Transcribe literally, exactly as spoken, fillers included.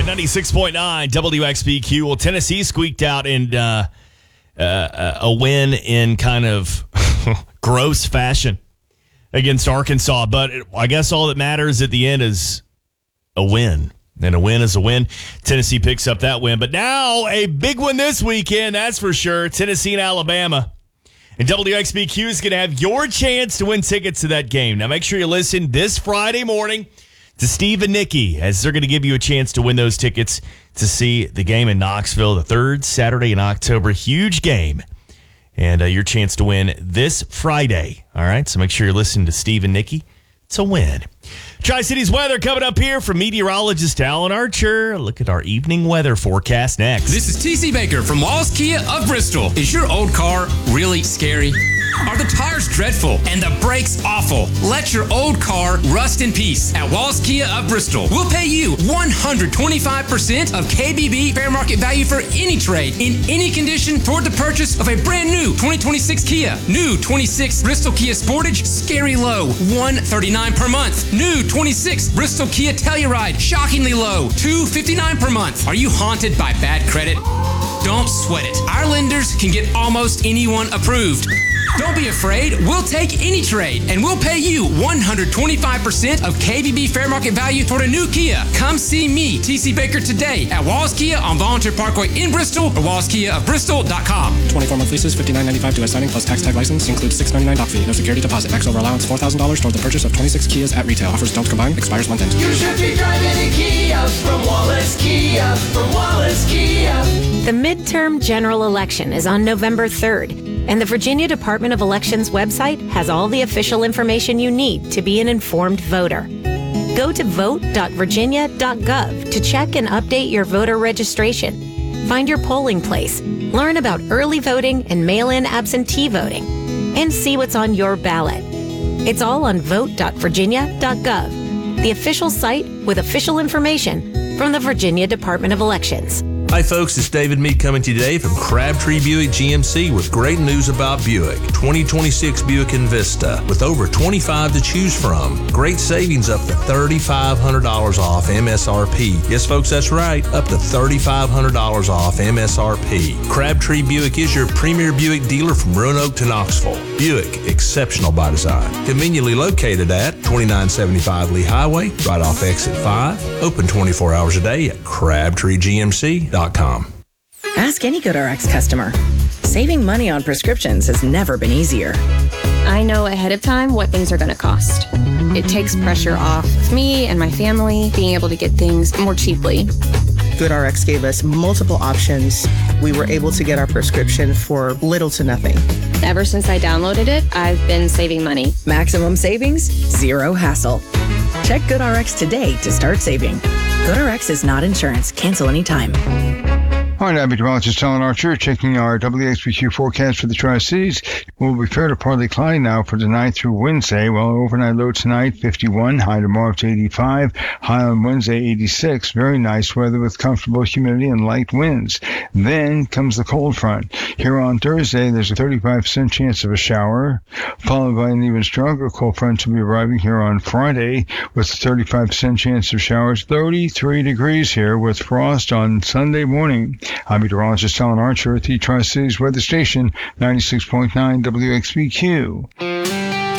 ninety-six point nine W X B Q. Well, Tennessee squeaked out in uh, uh, a win in kind of gross fashion against Arkansas. But I guess all that matters at the end is a win. And a win is a win. Tennessee picks up that win. But now a big one this weekend, that's for sure. Tennessee and Alabama. And W X B Q is going to have your chance to win tickets to that game. Now make sure you listen this Friday morning to Steve and Nikki, as they're going to give you a chance to win those tickets to see the game in Knoxville, the third Saturday in October. Huge game. And uh, your chance to win this Friday. All right, so make sure you're listening to Steve and Nikki. It's a win. Tri-Cities weather coming up here from meteorologist Alan Archer. Look at our evening weather forecast next. This is T C Baker from Wallace Kia of Bristol. Is your old car really scary? Are the tires dreadful and the brakes awful? Let your old car rust in peace at Wallace Kia of Bristol. We'll pay you one hundred twenty-five percent of K B B fair market value for any trade in any condition toward the purchase of a brand new twenty twenty-six Kia. New twenty-six Bristol Kia Sportage, scary low, one hundred thirty-nine dollars per month. New twenty-six Bristol Kia Telluride, shockingly low, two hundred fifty-nine dollars per month. Are you haunted by bad credit? Don't sweat it. Our lenders can get almost anyone approved. Don't be afraid. We'll take any trade, and we'll pay you one hundred twenty-five percent of K B B fair market value toward a new Kia. Come see me, T C Baker, today at Wallace Kia on Volunteer Parkway in Bristol or wallace kia of bristol dot com. twenty-four month leases, fifty-nine ninety-five due at signing plus tax tag license. Includes six ninety-nine doc fee. No security deposit. Max over allowance four thousand dollars toward the purchase of twenty-six Kias at retail. Offers don't combine. Expires month end. You should be driving a Kia from Wallace Kia. From Wallace Kia. The midterm general election is on November third, and the Virginia Department of Elections website has all the official information you need to be an informed voter. Go to vote dot virginia dot gov to check and update your voter registration. Find your polling place, learn about early voting and mail-in absentee voting, and see what's on your ballot. It's all on vote dot virginia dot gov, the official site with official information from the Virginia Department of Elections. Hi folks, it's David Meade coming to you today from Crabtree Buick G M C with great news about Buick. twenty twenty-six Buick Envista with over twenty-five to choose from. Great savings up to three thousand five hundred dollars off M S R P. Yes folks, that's right, up to three thousand five hundred dollars off M S R P. Crabtree Buick is your premier Buick dealer from Roanoke to Knoxville. Buick, exceptional by design. Conveniently located at twenty-nine seventy-five Lee Highway, right off exit five. Open twenty-four hours a day at crabtree G M C dot com. Ask any GoodRx customer. Saving money on prescriptions has never been easier. I know ahead of time what things are going to cost. It takes pressure off of me and my family being able to get things more cheaply. GoodRx gave us multiple options. We were able to get our prescription for little to nothing. Ever since I downloaded it, I've been saving money. Maximum savings, zero hassle. Check GoodRx today to start saving. GoodRx is not insurance. Cancel anytime. All right, I'm meteorologist Alan Archer checking our W X B Q forecast for the Tri-Cities. We'll be fair to partly cloudy now for tonight through Wednesday. Well, overnight low tonight, fifty-one, high tomorrow up to eighty-five, high on Wednesday, eighty-six. Very nice weather with comfortable humidity and light winds. Then comes the cold front. Here on Thursday, there's a thirty-five percent chance of a shower, followed by an even stronger cold front to be arriving here on Friday with a thirty-five percent chance of showers, thirty-three degrees here with frost on Sunday morning. I'm meteorologist Alan Archer at the Tri-Cities Weather Station, ninety-six point nine W X B Q.